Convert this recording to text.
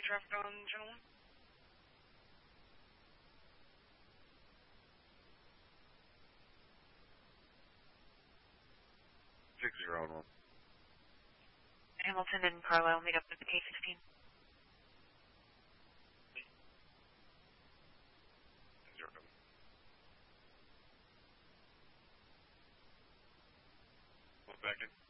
traffic on, gentlemen? 6011. Hamilton and Carlisle meet up at the K-16. Back in.